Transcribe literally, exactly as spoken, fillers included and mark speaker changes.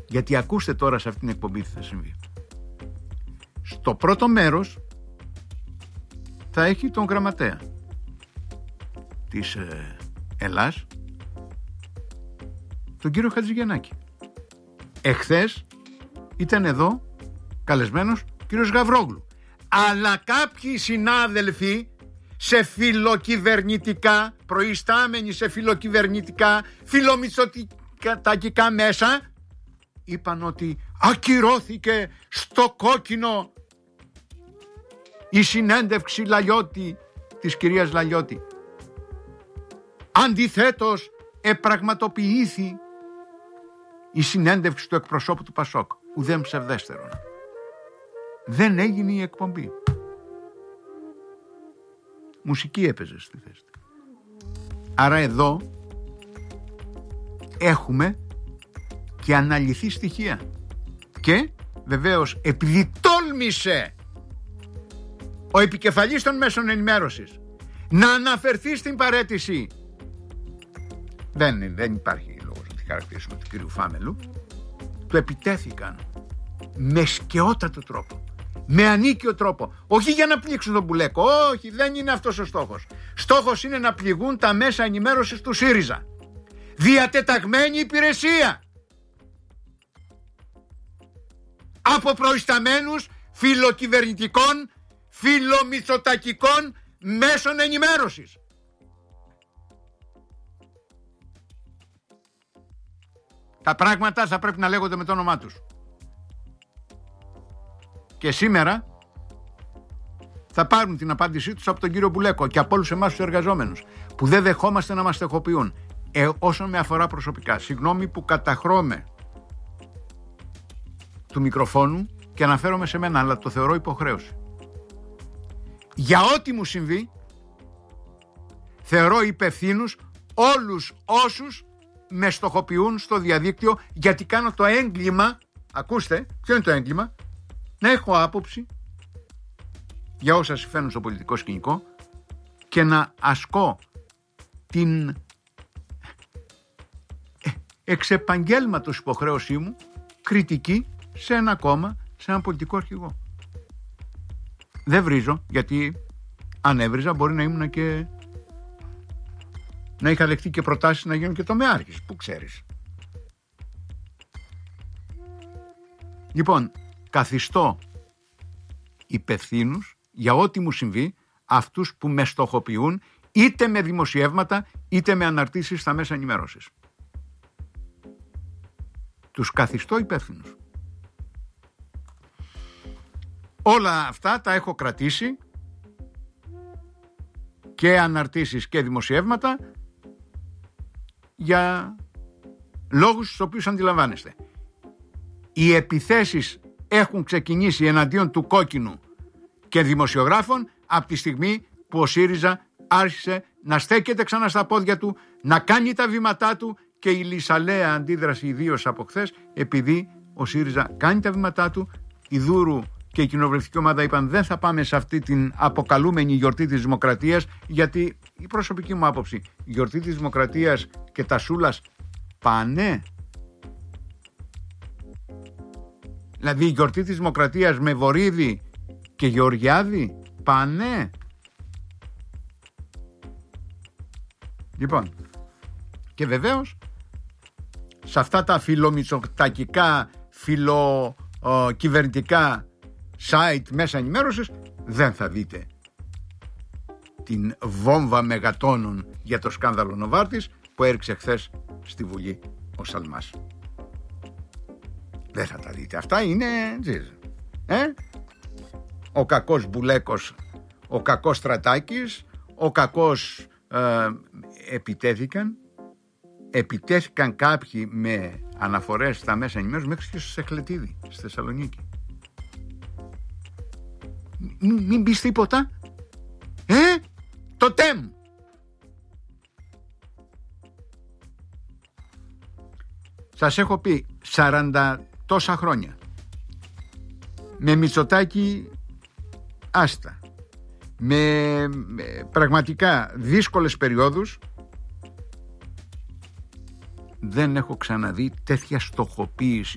Speaker 1: Γιατί ακούστε τώρα σε αυτήν την εκπομπή τι θα συμβεί. Στο πρώτο μέρος θα έχει τον γραμματέα της ε, Ελλάς, τον κύριο Χατζηγιαννάκη. Εχθές ήταν εδώ καλεσμένος ο κύριος Γαβρόγλου. Αλλά κάποιοι συνάδελφοι σε φιλοκυβερνητικά, προϊστάμενοι σε φιλοκυβερνητικά, φιλομητσοτακικά μέσα, είπαν ότι ακυρώθηκε στο κόκκινο η συνέντευξη Λαλιώτη, της κυρίας Λαλιώτη. Αντιθέτως επραγματοποιήθη η συνέντευξη του εκπροσώπου του Πασόκ. Ουδέν ψευδέστερον. Δεν έγινε η εκπομπή. Μουσική έπαιζε στη θέση. Άρα εδώ έχουμε και αναλυθεί στοιχεία. Και βεβαίως επειδή τόλμησε ο επικεφαλής των μέσων ενημέρωσης να αναφερθεί στην παραίτηση, δεν, δεν υπάρχει λόγος να τη χαρακτηρίσουμε του κύριου Φάμελου, του επιτέθηκαν με σκαιότατο τρόπο, με ανίκιο τρόπο, όχι για να πλήξουν τον Μπουλέκο, όχι, δεν είναι αυτός ο στόχος. Στόχος είναι να πληγούν τα μέσα ενημέρωσης του ΣΥΡΙΖΑ. Διατεταγμένη υπηρεσία από προϊσταμένους φιλοκυβερνητικών, φιλομητσοτακικών μέσων ενημέρωσης. Τα πράγματα θα πρέπει να λέγονται με το όνομά τους. Και σήμερα θα πάρουν την απάντησή τους από τον κύριο Μπουλέκο και από όλους εμάς τους εργαζόμενους που δεν δεχόμαστε να μας στεχοποιούν. Ε, όσον με αφορά προσωπικά, συγγνώμη που καταχρώμαι του μικροφόνου και αναφέρομαι σε μένα, αλλά το θεωρώ υποχρέωση. Για ό,τι μου συμβεί θεωρώ υπευθύνους όλους όσους με στοχοποιούν στο διαδίκτυο, γιατί κάνω το έγκλημα, ακούστε, ποιο είναι το έγκλημα, να έχω άποψη για όσα συμβαίνουν στο πολιτικό σκηνικό και να ασκώ την εξεπαγγέλματος υποχρέωσή μου κριτική σε ένα κόμμα, σε έναν πολιτικό αρχηγό. Δεν βρίζω, γιατί αν έβριζα μπορεί να ήμουν και να είχα δεχτεί και προτάσεις να γίνουν και τομεάρχης, που ξέρεις. Λοιπόν, καθιστώ υπευθύνους για ό,τι μου συμβεί αυτούς που με στοχοποιούν είτε με δημοσιεύματα είτε με αναρτήσεις στα μέσα ενημέρωσης. Τους καθιστώ υπεύθυνους. Όλα αυτά τα έχω κρατήσει, και αναρτήσεις και δημοσιεύματα, για λόγους τους οποίους αντιλαμβάνεστε. Οι επιθέσεις έχουν ξεκινήσει εναντίον του κόκκινου και δημοσιογράφων από τη στιγμή που ο ΣΥΡΙΖΑ άρχισε να στέκεται ξανά στα πόδια του, να κάνει τα βήματά του, και η λυσαλέα αντίδραση ιδίως από χθες, επειδή ο ΣΥΡΙΖΑ κάνει τα βήματά του, η Δούρου και η κοινοβουλευτική ομάδα είπαν δεν θα πάμε σε αυτή την αποκαλούμενη γιορτή της Δημοκρατίας, γιατί η προσωπική μου άποψη, η γιορτή της Δημοκρατίας και τα Σούλας πάνε. Δηλαδή η γιορτή της Δημοκρατίας με Βορίδη και Γεωργιάδη πάνε. Λοιπόν, και βεβαίως σε αυτά τα φιλομητσοτακικά, φιλοκυβερνητικά site μέσα ενημέρωσης δεν θα δείτε την βόμβα μεγατόνων για το σκάνδαλο Νοβάρτης που έριξε χθες στη Βουλή ο Σαλμάς. Δεν θα τα δείτε. Αυτά είναι ε? Ο κακός Μπουλέκος, ο κακός Στρατάκης, ο κακός ε, επιτέθηκαν επιτέθηκαν κάποιοι με αναφορές στα μέσα ενημέρωσης μέχρι και στο Σεχλετίδη στη Θεσσαλονίκη. Μην, μην πεις τίποτα. Ε, το ΤΕΜ. Σας έχω πει σαράντα τόσα χρόνια με Μητσοτάκη άστα, με, με πραγματικά δύσκολες περιόδους, δεν έχω ξαναδεί τέτοια στοχοποίηση